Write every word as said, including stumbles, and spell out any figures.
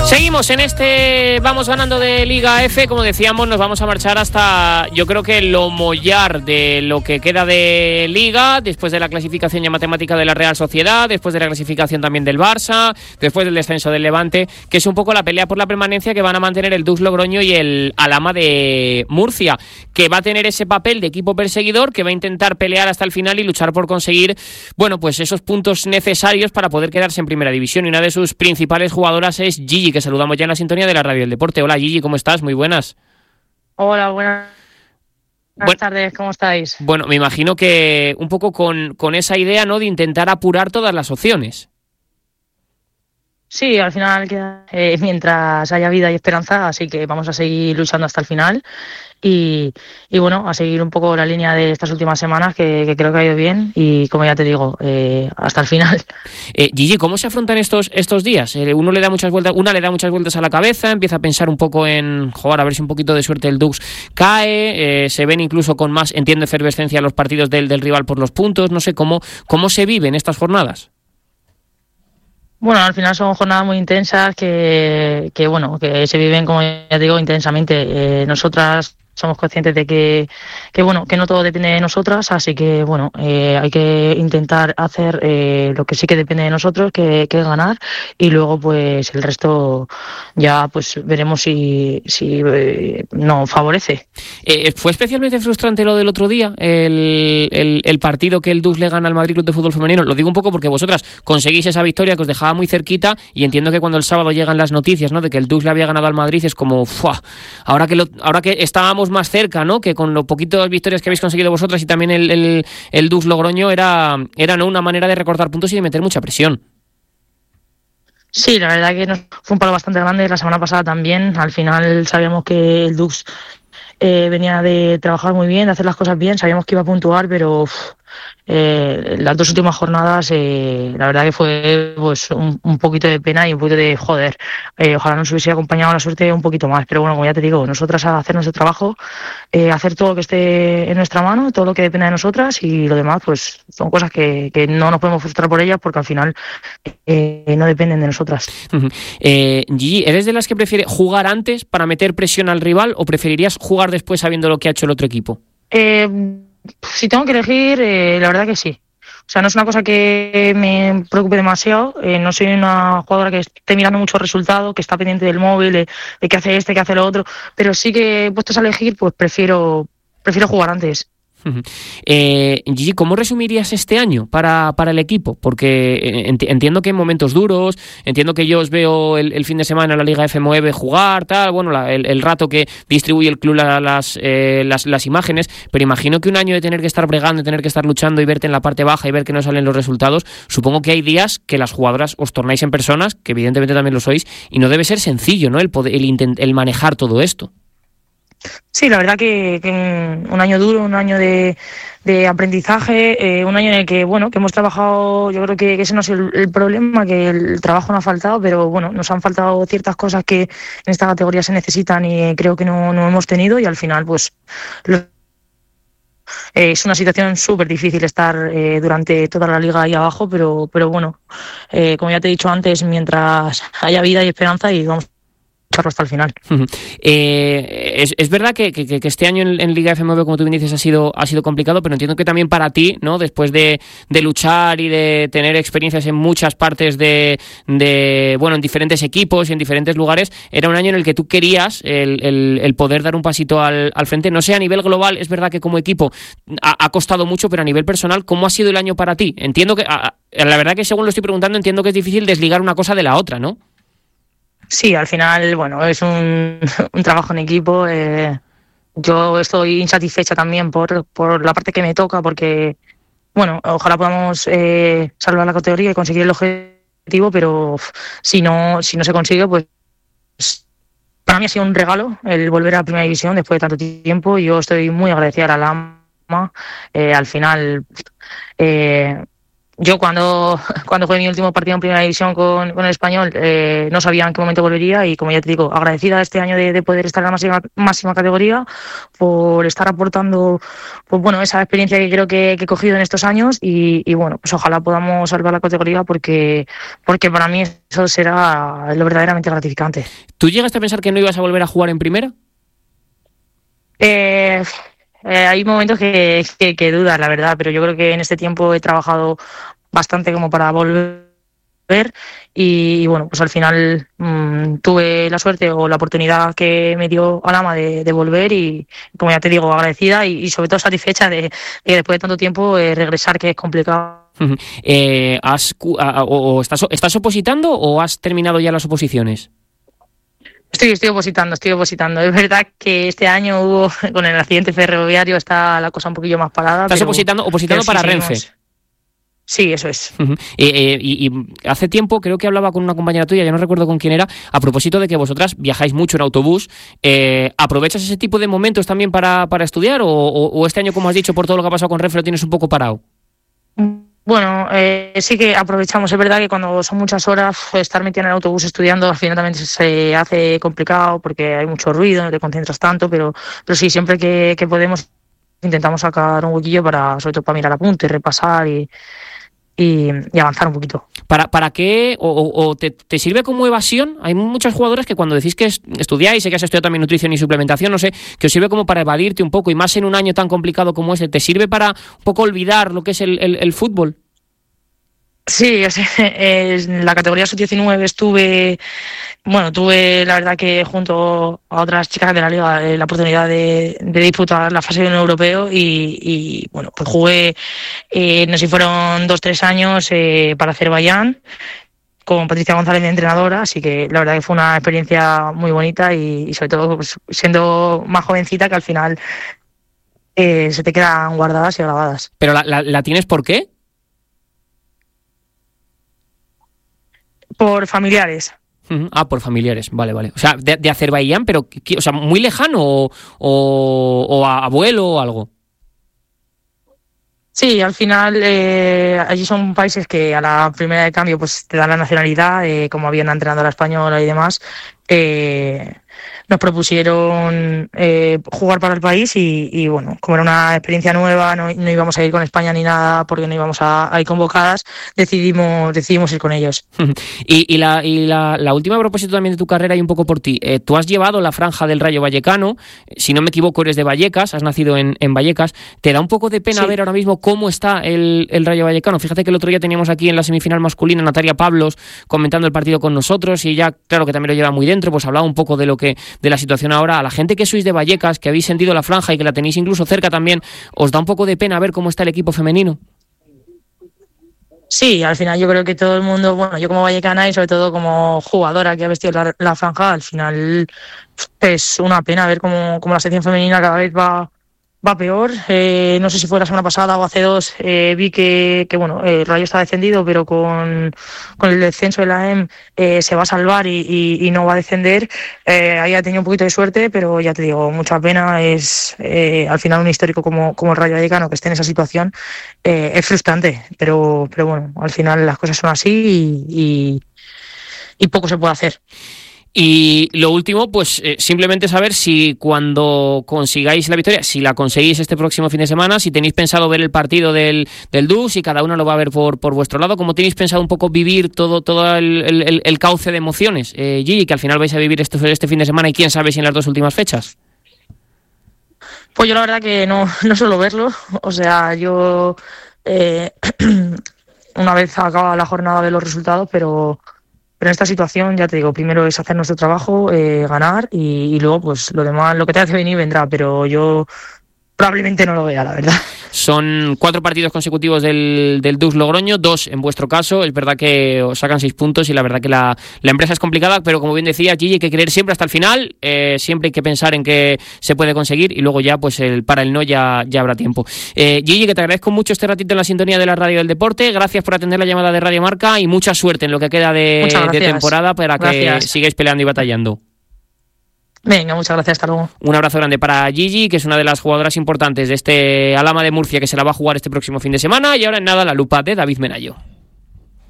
Seguimos en este vamos ganando de Liga F. Como decíamos, nos vamos a marchar hasta, yo creo que lo mollar de lo que queda de Liga, después de la clasificación ya matemática de la Real Sociedad, después de la clasificación también del Barça, después del descenso del Levante, que es un poco la pelea por la permanencia que van a mantener el Dux Logroño y el Alhama de Murcia, que va a tener ese papel de equipo perseguidor, que va a intentar pelear hasta el final y luchar por conseguir, bueno, pues esos puntos necesarios para poder quedarse en primera división. Y una de sus principales jugadoras es Gigi, que saludamos ya en la sintonía de la Radio del Deporte. Hola Gigi, ¿cómo estás? Muy buenas. Hola, buenas, buenas bueno, tardes, ¿cómo estáis? Bueno, me imagino que un poco con, con esa idea, ¿no?, de intentar apurar todas las opciones. Sí, al final queda, eh, mientras haya vida y esperanza, así que vamos a seguir luchando hasta el final y, y bueno, a seguir un poco la línea de estas últimas semanas que, que creo que ha ido bien y, como ya te digo, eh, hasta el final. Eh, Gigi, ¿cómo se afrontan estos estos días? Eh, uno le da muchas vueltas, una le da muchas vueltas a la cabeza, empieza a pensar un poco en jugar, a ver si un poquito de suerte el Dux cae, eh, se ven incluso con más, entiendo, efervescencia los partidos del, del rival por los puntos, no sé, ¿cómo, cómo se viven estas jornadas? Bueno, al final son jornadas muy intensas que, que bueno, que se viven, como ya digo, intensamente. Eh, nosotras somos conscientes de que, que bueno, que no todo depende de nosotras, así que bueno, eh, hay que intentar hacer eh, lo que sí que depende de nosotros, que, que es ganar, y luego pues el resto ya pues veremos si, si eh, nos favorece. Eh, ¿Fue especialmente frustrante lo del otro día, el, el, el partido que el Dux le gana al Madrid Club de Fútbol Femenino? Lo digo un poco porque vosotras conseguís esa victoria que os dejaba muy cerquita, y entiendo que cuando el sábado llegan las noticias, ¿no?, de que el Dux le había ganado al Madrid, es como, ¡fua! Ahora que, lo, ahora que estábamos más cerca, ¿no?, que con lo poquitas victorias que habéis conseguido vosotras y también el, el, el Dux Logroño, era, era ¿no?, una manera de recortar puntos y de meter mucha presión. Sí, la verdad que nos fue un palo bastante grande la semana pasada también. Al final sabíamos que el Dux eh, venía de trabajar muy bien, de hacer las cosas bien, sabíamos que iba a puntuar, pero uf, eh, las dos últimas jornadas eh, la verdad que fue pues un, un poquito de pena y un poquito de joder. Eh, ojalá nos hubiese acompañado la suerte un poquito más, pero bueno, como ya te digo, nosotras a hacer nuestro trabajo, eh, hacer todo lo que esté en nuestra mano, todo lo que dependa de nosotras, y lo demás pues son cosas que, que no nos podemos frustrar por ellas porque al final eh, no dependen de nosotras. Uh-huh. eh, Gigi, ¿eres de las que prefiere jugar antes para meter presión al rival o preferirías jugar después sabiendo lo que ha hecho el otro equipo? Eh, si tengo que elegir, eh, la verdad que sí. O sea, no es una cosa que me preocupe demasiado. Eh, no soy una jugadora que esté mirando mucho resultados, que está pendiente del móvil, de, de qué hace este, qué hace lo otro. Pero sí que, puestos a elegir, pues prefiero, prefiero jugar antes. Eh, Gigi, ¿cómo resumirías este año para, para el equipo? Porque ent- entiendo que en momentos duros, entiendo que yo os veo el, el fin de semana en la Liga F nueve jugar, tal, bueno, la, el, el rato que distribuye el club la, las, eh, las, las imágenes, pero imagino que un año de tener que estar bregando, de tener que estar luchando y verte en la parte baja y ver que no salen los resultados, supongo que hay días que las jugadoras os tornáis en personas, que evidentemente también lo sois, y no debe ser sencillo, ¿no?, el, poder, el, intent- el manejar todo esto. Sí, la verdad que, que un año duro, un año de, de aprendizaje, eh, un año en el que bueno que hemos trabajado. Yo creo que, que ese no es el, el problema, que el trabajo no ha faltado, pero bueno, nos han faltado ciertas cosas que en esta categoría se necesitan y creo que no, no hemos tenido, y al final pues lo, eh, es una situación súper difícil estar eh, durante toda la liga ahí abajo, pero, pero bueno, eh, como ya te he dicho antes, mientras haya vida y esperanza, y vamos hasta el final. Uh-huh. Eh, es, es verdad que, que, que este año en, en Liga F nueve, como tú bien dices, ha sido, ha sido complicado, pero entiendo que también para ti, ¿no?, después de, de luchar y de tener experiencias en muchas partes de, de, bueno, en diferentes equipos y en diferentes lugares, era un año en el que tú querías el, el, el poder dar un pasito al, al frente. No sé, a nivel global, es verdad que como equipo ha, ha costado mucho, pero a nivel personal, ¿cómo ha sido el año para ti? Entiendo que, a, la verdad que según lo estoy preguntando, entiendo que es difícil desligar una cosa de la otra, ¿no? Sí, al final, bueno, es un, un trabajo en equipo. Eh, yo estoy insatisfecha también por, por la parte que me toca, porque, bueno, ojalá podamos eh, salvar la categoría y conseguir el objetivo, pero uf, si no si no se consigue, pues para mí ha sido un regalo el volver a Primera División después de tanto tiempo. Yo estoy muy agradecida a la A M A. Eh, al final, eh, yo cuando, cuando jugué mi último partido en Primera División con, con el Español, eh, no sabía en qué momento volvería y, como ya te digo, agradecida este año de, de poder estar en la máxima, máxima categoría, por estar aportando, pues bueno, esa experiencia que creo que, que he cogido en estos años y, y bueno, pues ojalá podamos salvar la categoría porque, porque para mí eso será lo verdaderamente gratificante. ¿Tú llegaste a pensar que no ibas a volver a jugar en Primera? Eh... Eh, hay momentos que, que, que dudas, la verdad, pero yo creo que en este tiempo he trabajado bastante como para volver y, y bueno, pues al final mmm, tuve la suerte o la oportunidad que me dio Alhama de, de volver y, como ya te digo, agradecida y, y sobre todo satisfecha de, de que después de tanto tiempo eh, regresar, que es complicado. eh, ¿has, o, o estás, ¿Estás opositando o has terminado ya las oposiciones? Estoy, estoy opositando, estoy opositando. Es verdad que este año hubo, con el accidente ferroviario, está la cosa un poquillo más parada. ¿Estás pero, opositando, opositando pero sí, para seguimos. Renfe? Sí, eso es. Uh-huh. eh, eh, y, y hace tiempo creo que hablaba con una compañera tuya, ya no recuerdo con quién era, a propósito de que vosotras viajáis mucho en autobús. Eh, ¿Aprovechas ese tipo de momentos también para, para estudiar o, o, o este año, como has dicho, por todo lo que ha pasado con Renfe, lo tienes un poco parado? Bueno, eh, sí que aprovechamos. Es verdad que cuando son muchas horas, estar metida en el autobús estudiando al final también se hace complicado porque hay mucho ruido, no te concentras tanto, pero, pero sí, siempre que, que podemos intentamos sacar un huequillo para, sobre todo para mirar apuntes, repasar y, y, y avanzar un poquito. ¿Para, para qué? ¿O, o, o te, te sirve como evasión? Hay muchas jugadoras que cuando decís que estudiáis, sé que has estudiado también nutrición y suplementación, no sé, que os sirve como para evadirte un poco, y más en un año tan complicado como este, ¿te sirve para un poco olvidar lo que es el, el, el fútbol? Sí, o sea, en la categoría sub diecinueve estuve, bueno, tuve la verdad que junto a otras chicas de la liga eh, la oportunidad de, de disputar la fase de un europeo y, y bueno, pues jugué, eh, no sé si fueron dos, tres años eh, para Azerbaiyán con Patricia González, mi entrenadora, así que la verdad que fue una experiencia muy bonita y, y sobre todo pues, siendo más jovencita que al final eh, se te quedan guardadas y grabadas. ¿Pero la, la, la tienes por qué? Por familiares. Uh-huh. Ah, por familiares, vale, vale. O sea, de, de Azerbaiyán, pero, o sea, muy lejano o, o, o a abuelo o algo. Sí, al final eh, allí son países que a la primera de cambio pues te dan la nacionalidad, eh, como había una entrenadora española y demás. Eh, nos propusieron eh, jugar para el país y, y bueno, como era una experiencia nueva, no, no íbamos a ir con España ni nada porque no íbamos a, a ir convocadas, decidimos decidimos ir con ellos. y y, la, y la, la última, a propósito también de tu carrera y un poco por ti, eh, tú has llevado la franja del Rayo Vallecano, si no me equivoco eres de Vallecas, has nacido en, en Vallecas, ¿te da un poco de pena sí. ver ahora mismo cómo está el, el Rayo Vallecano? Fíjate que el otro día teníamos aquí en la semifinal masculina Natalia Pablos comentando el partido con nosotros y ella, claro que también lo lleva muy dentro, pues hablaba un poco de lo que de la situación ahora. A la gente que sois de Vallecas, que habéis sentido la franja y que la tenéis incluso cerca también, ¿os da un poco de pena ver cómo está el equipo femenino? Sí, al final yo creo que todo el mundo, bueno, yo como vallecana y sobre todo como jugadora que ha vestido la, la franja, al final es una pena ver cómo, cómo la sección femenina cada vez va va peor. Eh, no sé si fue la semana pasada o hace dos, eh, vi que, que bueno, el Rayo está descendido, pero con, con el descenso de la E M eh, se va a salvar y, y, y no va a descender. Eh, ahí ha tenido un poquito de suerte, pero ya te digo, mucha pena. Es eh, al final un histórico como, como el Rayo Vallecano que esté en esa situación. Eh, es frustrante, pero, pero bueno, al final las cosas son así y, y, y poco se puede hacer. Y lo último, pues eh, simplemente saber si cuando consigáis la victoria, si la conseguís este próximo fin de semana, si tenéis pensado ver el partido del, del D U, si cada uno lo va a ver por, por vuestro lado, ¿cómo tenéis pensado un poco vivir todo, todo el, el, el cauce de emociones, eh, Gigi, que al final vais a vivir este, este fin de semana y quién sabe si en las dos últimas fechas? Pues yo la verdad que no, no suelo verlo, o sea, yo eh, una vez acaba la jornada de los resultados, pero... Pero en esta situación, ya te digo, primero es hacer nuestro trabajo, eh, ganar y, y luego pues lo demás, lo que tenga que venir vendrá, pero yo probablemente no lo vea, la verdad. Son cuatro partidos consecutivos del, del D U S Logroño, dos en vuestro caso. Es verdad que os sacan seis puntos y la verdad que la, la empresa es complicada, pero como bien decía Gigi, hay que creer siempre hasta el final, eh, siempre hay que pensar en que se puede conseguir y luego ya pues el, para el no ya, ya habrá tiempo. Eh, Gigi, que te agradezco mucho este ratito en la sintonía de la Radio del Deporte, gracias por atender la llamada de Radio Marca y mucha suerte en lo que queda de, de temporada para gracias. Que sigáis peleando y batallando. Venga, muchas gracias, hasta luego. Un abrazo grande para Gigi, que es una de las jugadoras importantes de este Alhama de Murcia, que se la va a jugar este próximo fin de semana. Y ahora en nada, la lupa de David Menayo.